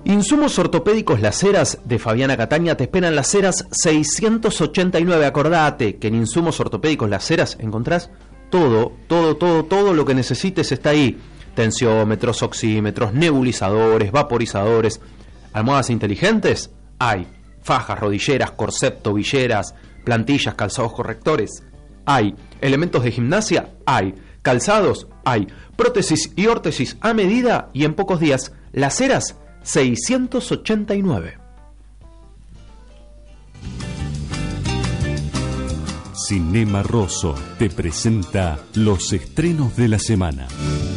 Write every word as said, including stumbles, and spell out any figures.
Insumos ortopédicos Las Heras de Fabiana Cataña te esperan Las Heras seiscientos ochenta y nueve. Acordate que en Insumos Ortopédicos Las Heras encontrás todo, todo, todo, todo lo que necesites está ahí. Tensiómetros, oxímetros, nebulizadores, vaporizadores, almohadas inteligentes, hay. Fajas, rodilleras, corset, tobilleras, plantillas, calzados correctores, hay. Elementos de gimnasia, hay. Calzados, hay. Prótesis y órtesis a medida y en pocos días. Las Heras seiscientos ochenta y nueve. Cinema Rosso te presenta los estrenos de la semana.